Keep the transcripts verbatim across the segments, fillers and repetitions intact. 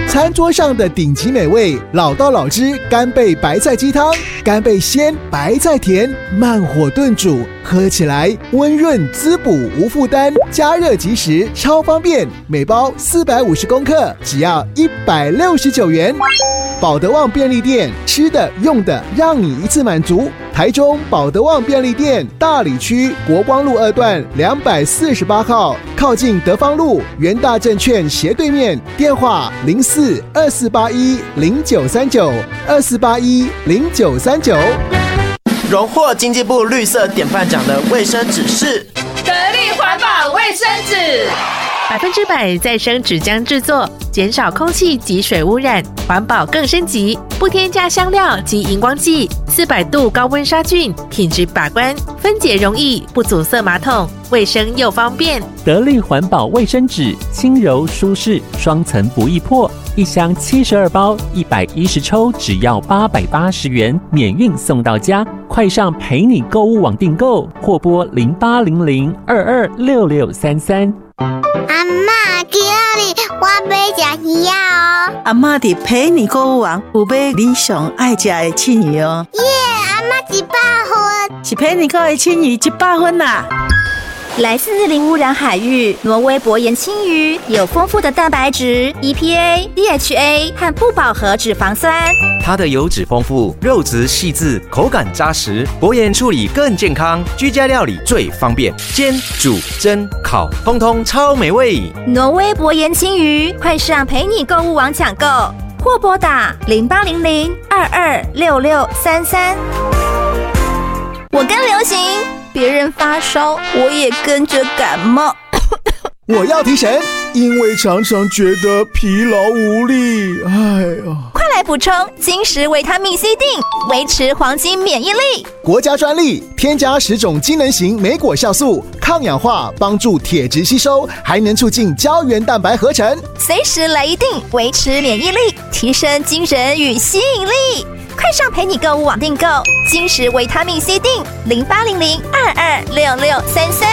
餐桌上的顶级美味，老道老汁干贝白菜鸡汤，干贝鲜，白菜甜，慢火炖煮，喝起来温润滋补无负担，加热即食，超方便。每包四百五十公克，只要一百六十九元。保德旺便利店，吃的用的让你一次满足。台中保德旺便利店大里区国光路二段两百四十八号，靠近德芳路元大证券斜对面，电话零四二四八一零九三九二四八一零九三九。 荣获经济部绿色典范奖的卫生纸是得力环保卫生纸， 百分之百再生纸浆制作，减少空气及水污染，环保更升级，不添加香料及荧光剂，四百度高温杀菌，品质把关，分解容易，不阻塞马桶，卫生又方便。 得力环保卫生纸，轻柔舒适，双层不易破，一箱七十二包，一百一十抽，只要八百八十元，免运送到家。快上陪你购物网订购，或拨零八零零二二六六三三。 阿嬷，今日我要吃鱼啊！哦， 阿嬷伫陪你购物网有买你上爱吃的青鱼哦。 耶，阿嬷一百分， 是陪你购的青鱼一百分啦。 来自零污染海域，挪威薄盐青鱼有丰富的蛋白质、E P A、D H A 和不饱和脂肪酸。 它的油脂丰富，肉质细致，口感扎实，薄盐处理更健康，居家料理最方便，煎、煮、蒸、烤，通通超美味。 挪威薄盐青鱼，快上陪你购物网抢购，或拨打零八零零二二六六三三。我跟流行。别人发烧，我也跟着感冒。 我要提神，因为常常觉得疲劳无力。哎呀， 快来补充金石维他命 C 锭，维持黄金免疫力。 国家专利，添加十种机能型莓果酵素，抗氧化，帮助铁质吸收，还能促进胶原蛋白合成。 随时来一锭，维持免疫力，提升精神与吸引力。快上陪你购物网订购金石维他命 C 锭，零八零零二二六六三三。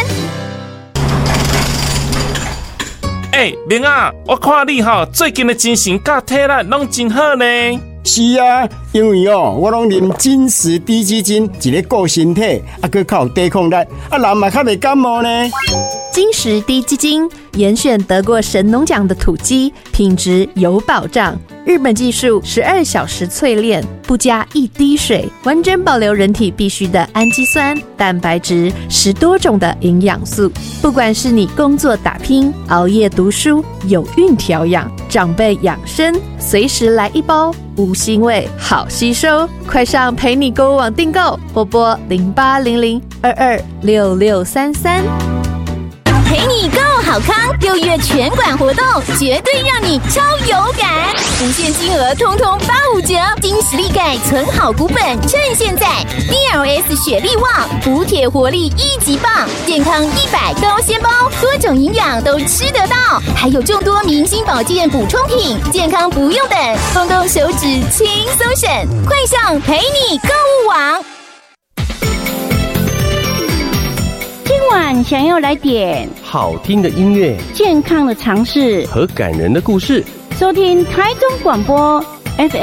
哎、欸，明啊，我看你吼最近的精神甲体力拢真好呢。 是啊，因为哦，我拢啉金石低基金，一个顾身体，啊，佮较有抵抗力，啊，人嘛较袂感冒呢。 金石低基金严选得过神农奖的土鸡，品质有保障。日本技术十二小时淬炼，不加一滴水，完整保留人体必需的氨基酸、蛋白质，十多种的营养素。不管是你工作打拼、熬夜读书、有孕调养、长辈养生，随时来一包，无腥味，好吸收。快上陪你购物网订购，拨拨零八零零二二六六三三。 陪你购好康，六月全馆活动绝对让你超有感，无限金额通通八五折，金实力钙存好股本，趁现在 D L S 雪力旺，补铁活力一级棒，健康一百高纤包，多种营养都吃得到，还有众多明星保健补充品，健康不用等，动动手指轻松省，快上陪你购物网。 今晚想要来点好听的音乐、 健康的常识和感人的故事， 收听台中广播 F